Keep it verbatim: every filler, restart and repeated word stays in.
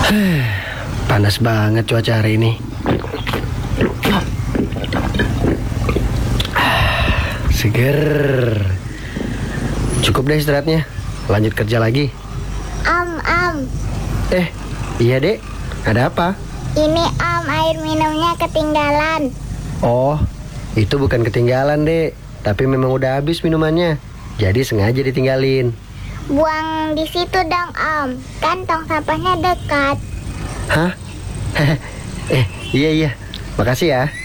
Panas banget cuaca hari ini. Seger. Cukup deh istirahatnya. Lanjut kerja lagi. Am, am. Eh, iya dek. Ada apa? Ini am, air minumnya ketinggalan. Oh, itu bukan ketinggalan dek, tapi memang udah habis minumannya. Jadi sengaja ditinggalin. Buang di situ dong om, kan tong sampahnya dekat. Hah? eh, iya iya. Makasih ya.